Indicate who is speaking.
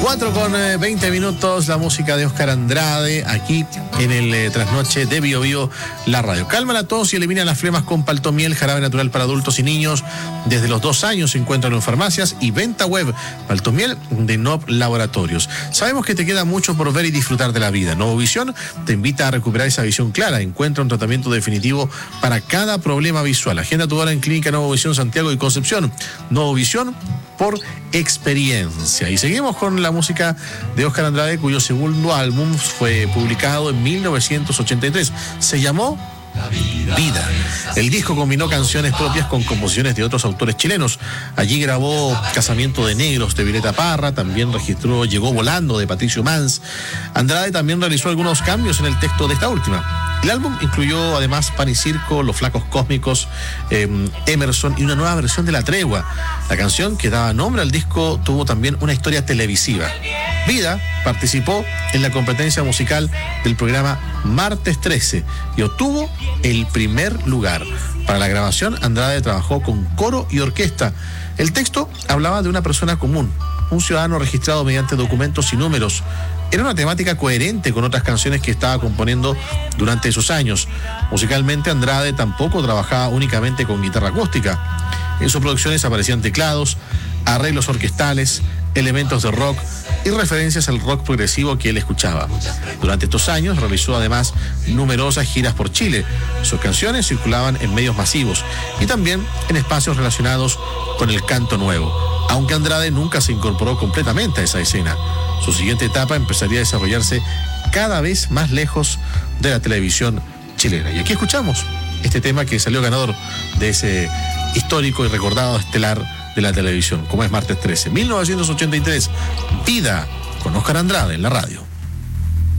Speaker 1: 4:20, la música de Óscar Andrade, aquí en el Trasnoche de Bio Bio, la radio. Calma la tos y elimina las flemas con Paltomiel, jarabe natural para adultos y niños. Desde los 2 años se encuentran en farmacias y venta web. Paltomiel de Nob Laboratorios. Sabemos que te queda mucho por ver y disfrutar de la vida. Novovisión te invita a recuperar esa visión clara. Encuentra un tratamiento definitivo para cada problema visual. Agenda tu hora en Clínica Novovisión Santiago y Concepción. Novovisión por experiencia. Y seguimos con la música de Óscar Andrade, cuyo segundo álbum fue publicado en 1983. Se llamó Vida. El disco combinó canciones propias con composiciones de otros autores chilenos. Allí grabó Casamiento de Negros de Violeta Parra, también registró Llegó Volando de Patricio Mans. Andrade también realizó algunos cambios en el texto de esta última. El álbum incluyó además Pan y Circo, Los Flacos Cósmicos, Emerson y una nueva versión de La Tregua. La canción que daba nombre al disco tuvo también una historia televisiva. Vida participó en la competencia musical del programa Martes 13 y obtuvo el primer lugar. Para la grabación, Andrade trabajó con coro y orquesta. El texto hablaba de una persona común, un ciudadano registrado mediante documentos y números. Era una temática coherente con otras canciones que estaba componiendo durante esos años. Musicalmente, Andrade tampoco trabajaba únicamente con guitarra acústica. En sus producciones aparecían teclados, arreglos orquestales, elementos de rock y referencias al rock progresivo que él escuchaba. Durante estos años realizó además numerosas giras por Chile. Sus canciones circulaban en medios masivos y también en espacios relacionados con el canto nuevo, aunque Andrade nunca se incorporó completamente a esa escena. Su siguiente etapa empezaría a desarrollarse cada vez más lejos de la televisión chilena. Y aquí escuchamos este tema que salió ganador de ese histórico y recordado estelar de la televisión, como es Martes 13, 1983, Vida, con Óscar Andrade en la radio.